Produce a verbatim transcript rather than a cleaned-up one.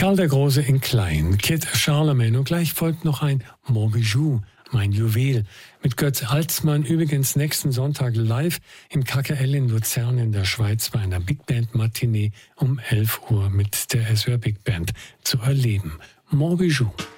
Karl der Große in klein, Kid Charlemagne und gleich folgt noch ein Mon Bijou, mein Juwel, mit Götz Alsmann übrigens nächsten Sonntag live im K K L in Luzern in der Schweiz bei einer Big Band Matinee um elf Uhr mit der S W R Big Band zu erleben. Mon Bijou.